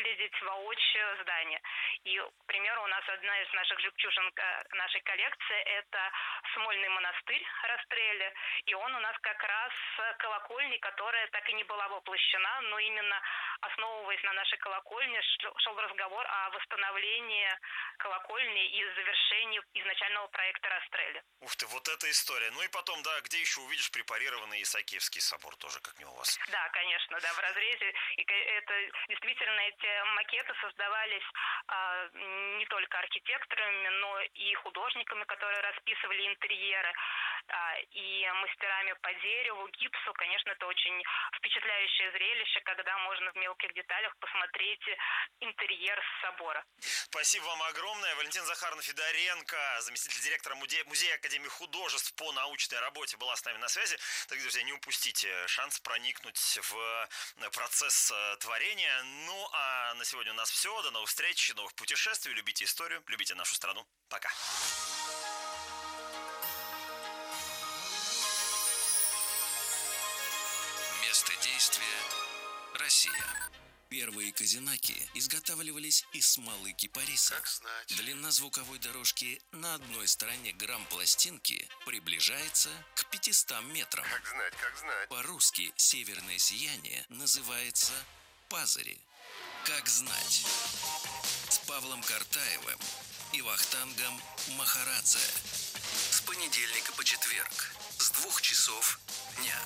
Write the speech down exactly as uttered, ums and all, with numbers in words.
выглядеть воочию здание. И, к примеру, у нас одна из наших жемчужин нашей коллекции – это Смольный монастырь Растрелли. И он у нас как раз колокольня, которая так и не была воплощена, но именно основываясь на нашей колокольне, шел разговор о восстановлении колокольни и завершении изначального проекта Растрелли. Ух ты, вот эта история. Ну и потом, да, где еще увидишь препарированный Исаакиевский собор тоже, как не у вас? Да, конечно, да, в разрезе. И это действительно эти макеты создавались а, не только архитекторами, но и художниками, которые расписывали интерьеры, а, и мастерами по дереву, гипсу. Конечно, это очень впечатляющее зрелище, когда можно в мелких деталях посмотреть интерьер собора. Спасибо вам огромное. Валентина Захаровна-Федоренко, заместитель директора музея, музея Академии художеств по научной работе, была с нами на связи. Дорогие друзья, не упустите шанс проникнуть в процесс творения. Ну, а на сегодня у нас все. До новых встреч, новых путешествий. Любите историю, любите нашу страну. Пока. Место действия – Россия. Первые казинаки изготавливались из смолы кипариса. Как знать. Длина звуковой дорожки на одной стороне грамм пластинки приближается к пятистам метрам. Как знать, как знать. По-русски северное сияние называется пазари. Как знать. С Павлом Картаевым и Вахтангом Махарадзе. С понедельника по четверг с двух часов дня.